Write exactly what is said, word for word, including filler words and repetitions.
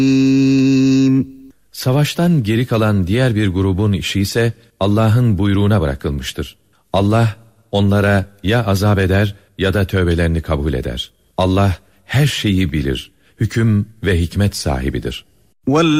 Savaştan geri kalan diğer bir grubun işi ise Allah'ın buyruğuna bırakılmıştır. Allah onlara ya azap eder ya da tövbelerini kabul eder. Allah her şeyi bilir, hüküm ve hikmet sahibidir.